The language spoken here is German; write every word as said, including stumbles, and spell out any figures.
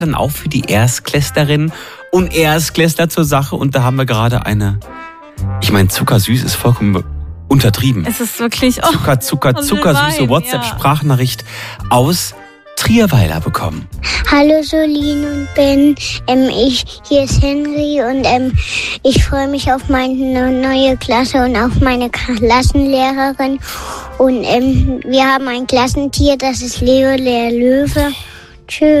dann auch für die Erstklässlerinnen und Erstklässler zur Sache. Und da haben wir gerade eine, ich meine, zuckersüß ist vollkommen untertrieben. Es ist wirklich oh, Zucker, Zucker, zuckersüße WhatsApp-Sprachnachricht ja. aus Trierweiler bekommen. Hallo Solin und Ben, ähm, ich, hier ist Henry und ähm, ich freue mich auf meine neue Klasse und auf meine Klassenlehrerin. Und ähm, wir haben ein Klassentier, das ist Leo der Löwe. Tschüss.